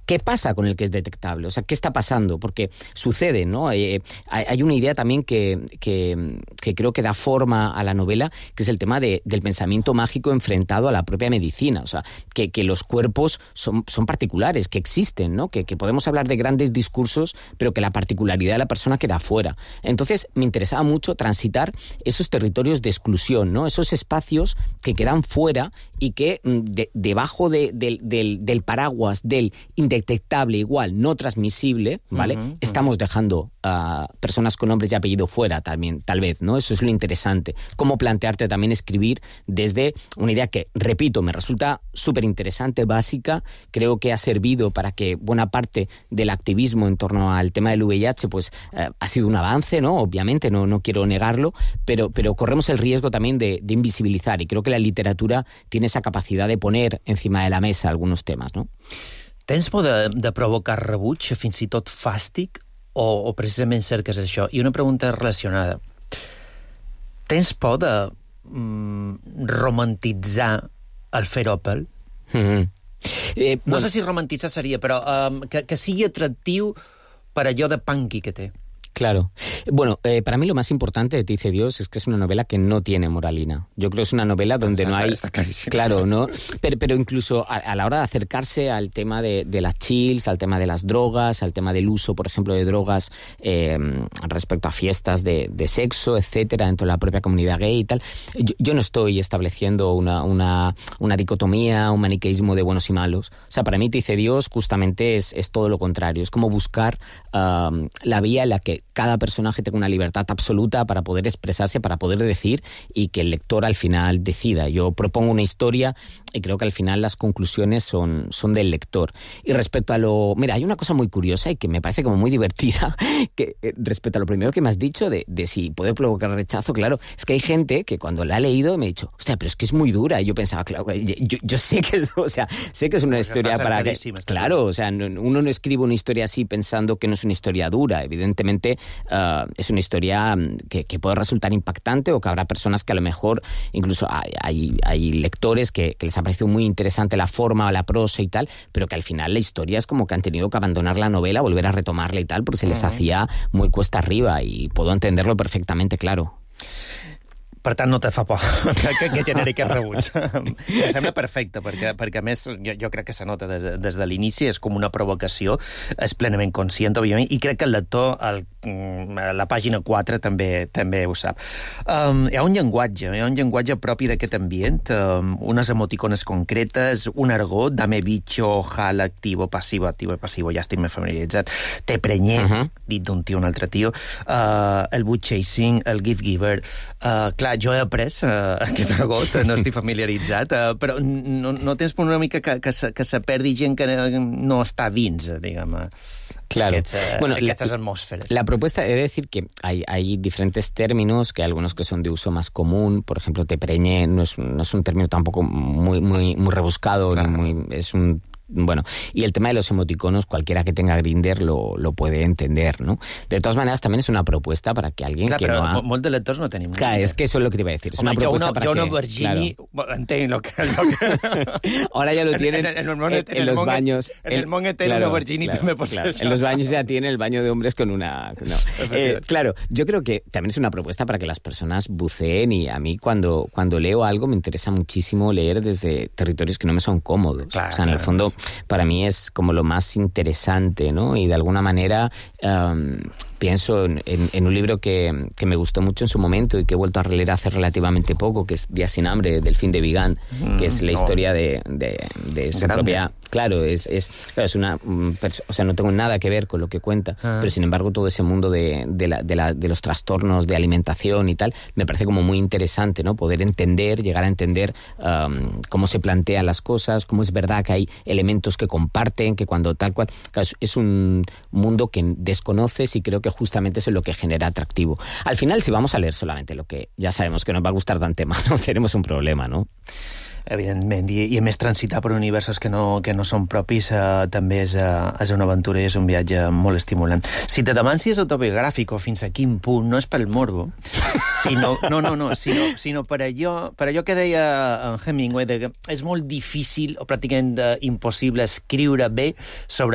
¿qué pasa con el que es detectable? O sea, ¿qué está pasando? Porque sucede, ¿no? Hay una idea también que creo que da forma a la novela, que es el tema del pensamiento mágico enfrentado a la propia medicina. O sea, que los cuerpos son particulares, que existen, ¿no? Que podemos hablar de grandes discursos, pero que la particularidad de la persona queda fuera. Entonces, me interesaba mucho transitar esos territorios de exclusión, ¿no? Esos espacios que quedan fuera y que debajo del paraguas del indetectable, igual, no transmisible, ¿vale? Estamos dejando a personas con nombres y apellido fuera también, tal vez, ¿no? Eso es lo interesante. Cómo plantearte también escribir desde una idea que, repito, me resulta súper interesante, básica. Creo que ha servido para que buena parte del activismo en torno al tema del VIH, pues, ha sido un avance, ¿no? Obviamente, no quiero negarlo, pero corremos el riesgo también de invisibilizar, y creo que la literatura tiene esa capacidad de poner encima de la mesa algunos temas, ¿no? Tens por de provocar rebuig, fins i tot fàstic, o precisament cerques això? I una pregunta relacionada. Tens por de romantitzar el Feropel? No sé si romantitzar seria, però que sigui atractiu per allò de punky que té. Claro. Bueno, para mí lo más importante de Te dice Dios es que es una novela que no tiene moralina. Yo creo que es una novela donde no hay... Está clarísimo. Claro, ¿no? Pero incluso a la hora de acercarse al tema de las chills, al tema de las drogas, al tema del uso, por ejemplo, de drogas respecto a fiestas de sexo, etcétera, dentro de la propia comunidad gay y tal, yo no estoy estableciendo una dicotomía, un maniqueísmo de buenos y malos. O sea, para mí Te dice Dios justamente es todo lo contrario. Es como buscar la vía en la que cada personaje tenga una libertad absoluta para poder expresarse, para poder decir, y que el lector al final decida. Yo propongo una historia y creo que al final las conclusiones son del lector. Y respecto a lo... Mira, hay una cosa muy curiosa y que me parece como muy divertida, que respecto a lo primero que me has dicho de si puede provocar rechazo, claro, es que hay gente que cuando la ha leído me ha dicho, hostia, pero es que es muy dura. Y yo pensaba, claro, yo sé que es, o sea, sé que es una historia para que... Claro, o sea, uno no escribe una historia así pensando que no es una historia dura. Evidentemente es una historia que puede resultar impactante, o que habrá personas que a lo mejor, incluso hay lectores que les ha parecido muy interesante la forma o la prosa y tal, pero que al final la historia es como que han tenido que abandonar la novela, volver a retomarla y tal, porque se les hacía muy cuesta arriba, y puedo entenderlo perfectamente, claro. Per tant, no te fa por que generi aquest rebuig. Em sembla perfecte, perquè a més jo crec que se nota des de l'inici, és com una provocació, és plenament conscient, òbviament, i crec que el lector, a la pàgina 4, també ho sap. Hi ha un llenguatge propi d'aquest ambient, unes emoticones concretes, un argot, dame bicho, jal, activo, passivo, ja estic més familiaritzat, te prenyé, dit d'un tio, un altre tio, el boot chasing, el gift giver, clar, jo he après aquest argot, no estic familiaritzat, però no tens por una mica que se perdi gent que no està dins, diguem, claro. Aquestes atmósferas. La propuesta, he de decir que hay diferentes términos, que hay algunos que son de uso más común. Por ejemplo, te preñé no es un término tampoco muy rebuscado, claro. Es un... Bueno, y el tema de los emoticonos, cualquiera que tenga Grindr lo puede entender, ¿no? De todas maneras, también es una propuesta para que alguien que no ha... Molts de lectors no tenim. Claro, es que eso es lo que te iba a decir. Es una propuesta para que... Jo no, Virgini, entenc lo que... Ahora ya lo tienen en los baños. En el món eterno, Virgini també pot ser això. En los baños ya tiene el baño de hombres con una... No. Claro, yo creo que también es una propuesta para que las personas buceen, y a mí cuando leo algo me interesa muchísimo leer desde territorios que no me son cómodos. Claro, o sea, en el fondo... Para mí es como lo más interesante, ¿no? Y de alguna manera pienso en un libro que me gustó mucho en su momento y que he vuelto a releer hace relativamente poco, que es Días sin hambre, del Fin de Vigan, que es la historia de su grande propia... Claro, es una... O sea, no tengo nada que ver con lo que cuenta, pero sin embargo todo ese mundo de los trastornos de alimentación y tal, me parece como muy interesante, ¿no? Poder llegar a entender cómo se plantean las cosas, cómo es verdad que hay elementos que comparten, que cuando tal cual... Claro, es un mundo que desconoces, y creo que justamente eso es lo que genera atractivo. Al final, si vamos a leer solamente lo que ya sabemos que nos va a gustar de antemano, tenemos un problema, ¿no? Evidentment, i a més transitar per universos que no són propis també és una aventura i és un viatge molt estimulant. Si te demans si és autobiogràfic o fins a quin punt, no és pel morbo, sinó per allò que deia en Hemingway, que és molt difícil o pràcticament impossible escriure bé sobre